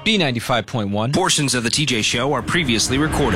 B95.1. Portions of the TJ Show are previously recorded.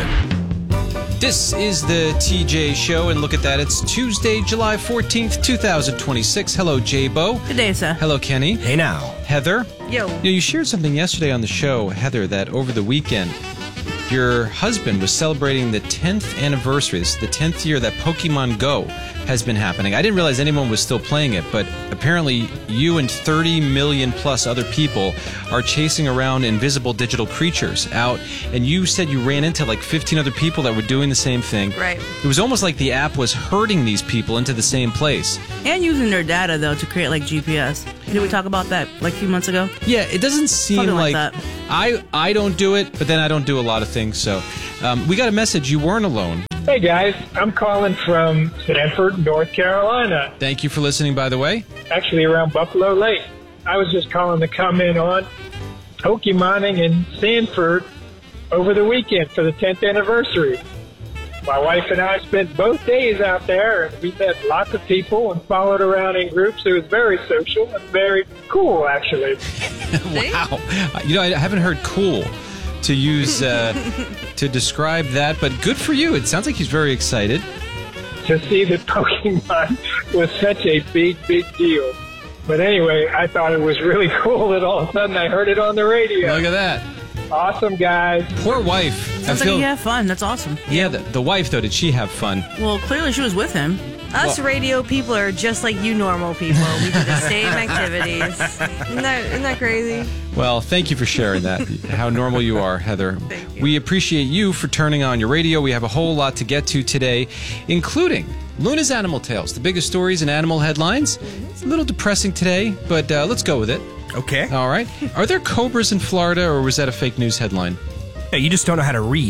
This is the TJ Show, and look at that. It's Tuesday, July 14th, 2026. Hello, J-Bo. Good day, sir. Hello, Kenny. Hey now. Heather. Yo. You shared something yesterday on the show, Heather, that over the weekend, your husband was celebrating the 10th anniversary. This is the 10th year that Pokemon Go has been happening. I didn't realize anyone was still playing it, but apparently you and 30 million plus other people are chasing around invisible digital creatures out, and you said you ran into like 15 other people that were doing the same thing. Right. It was almost like the app was herding these people into the same place. And using their data, though, to create, like, GPS. Did we talk about that, like, a few months ago? Yeah, it doesn't seem Something like like that. I don't do it, but then I don't do a lot of things, so we got a message. You weren't alone. Hey guys, I'm calling from Sanford, North Carolina. Thank you for listening, by the way. Actually around Buffalo Lake. I was just calling to comment on Pokemoning in Sanford over the weekend for the 10th anniversary. My wife and I spent both days out there, and we met lots of people and followed around in groups. It was very social and very cool, actually. Wow. You know, I haven't heard cool to use to describe that, but good for you. It sounds like he's very excited. To see that Pokemon was such a big deal. But anyway, I thought it was really cool that all of a sudden I heard it on the radio. Look at that. Awesome, guys. Poor wife. Sounds like you had fun. That's awesome. Yeah, the wife, though, did she have fun? Well, clearly she was with him. Us radio people are just like you normal people. We do the same activities. Isn't that crazy? Well, thank you for sharing that, how normal you are, Heather. Thank you. We appreciate you for turning on your radio. We have a whole lot to get to today, including Luna's Animal Tales, the biggest stories in animal headlines. It's a little depressing today, but let's go with it. Okay. All right. Are there cobras in Florida, or was that a fake news headline? Hey, you just don't know how to read.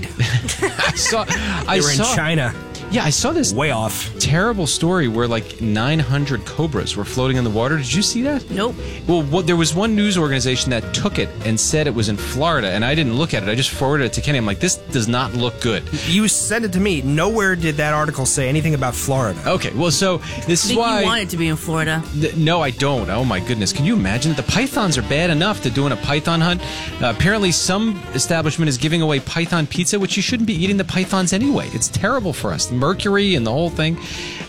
I They were in China. Yeah, I saw this Way off. terrible story where like 900 cobras were floating in the water. Did you see that? Nope. Well, there was one news organization that took it and said it was in Florida, and I didn't look at it. I just forwarded it to Kenny. I'm like, this does not look good. You sent it to me. Nowhere did that article say anything about Florida. Okay, well, so this is Think why... you wanted to be in Florida. No, I don't. Oh, my goodness. Can you imagine? The pythons are bad enough to doing a python hunt. Apparently, some establishment is giving away python pizza, which you shouldn't be eating the pythons anyway. It's terrible for us. Mercury and the whole thing.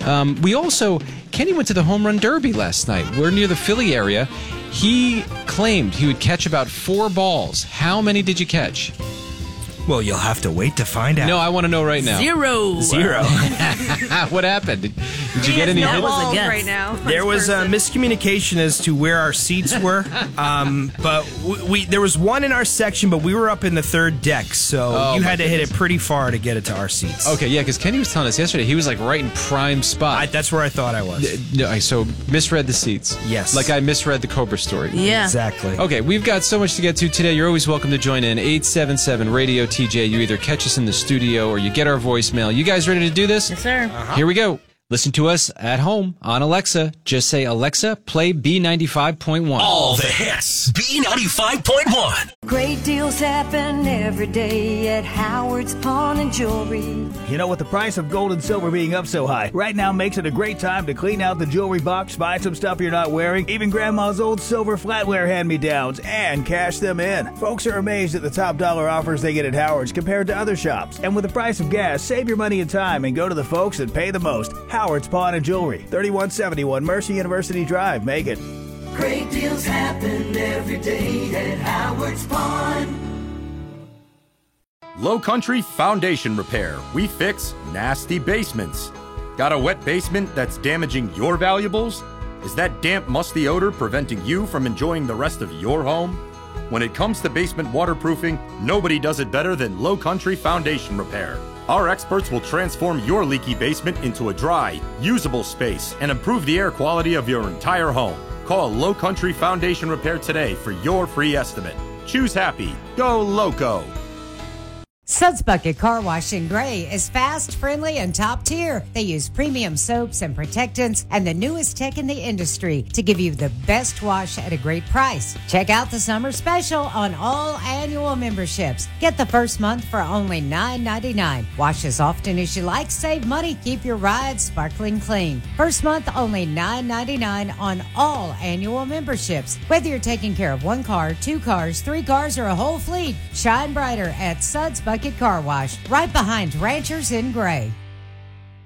Kenny went to the Home Run Derby last night. We're near the Philly area. He claimed he would catch about 4 balls. How many did you catch? Well, you'll have to wait to find out. No, I want to know right now. Zero. What happened? Did you get any That hits? was a guess. right now. There was a miscommunication as to where our seats were, but there was one in our section, but we were up in the 3rd deck, so you had to hit it pretty far to get it to our seats. Okay, yeah, because Kenny was telling us yesterday he was like right in prime spot. That's where I thought I was. No, so misread the seats. Yes. Like I misread the Cobra story. Yeah. Exactly. Okay, we've got so much to get to today. You're always welcome to join in. 877-RADIO-TJ. You either catch us in the studio or you get our voicemail. You guys ready to do this? Yes, sir. Here we go. Listen to us at home on Alexa. Just say, Alexa, play B95.1. All the hits. B95.1. Great deals happen every day at Howard's Pawn and Jewelry. You know, with the price of gold and silver being up so high, right now makes it a great time to clean out the jewelry box, buy some stuff you're not wearing, even Grandma's old silver flatware hand-me-downs, and cash them in. Folks are amazed at the top dollar offers they get at Howard's compared to other shops. And with the price of gas, save your money and time and go to the folks that pay the most. Howard's Pawn and Jewelry, 3171 Mercy University Drive. Make it. Great deals happen every day at Howard's Pawn. Low Country Foundation Repair. We fix nasty basements. Got a wet basement that's damaging your valuables? Is that damp, musty odor preventing you from enjoying the rest of your home? When it comes to basement waterproofing, nobody does it better than Low Country Foundation Repair. Our experts will transform your leaky basement into a dry, usable space and improve the air quality of your entire home. Call Low Country Foundation Repair today for your free estimate. Choose happy. Go Loco. Suds Bucket Car Wash in Gray is fast, friendly, and top tier. They use premium soaps and protectants and the newest tech in the industry to give you the best wash at a great price. Check out the summer special on all annual memberships. Get the first month for only $9.99. Wash as often as you like, save money, keep your ride sparkling clean. First month only $9.99 on all annual memberships. Whether you're taking care of one car, two cars, three cars, or a whole fleet, shine brighter at Suds Bucket Car Wash, right behind Ranchers in Gray.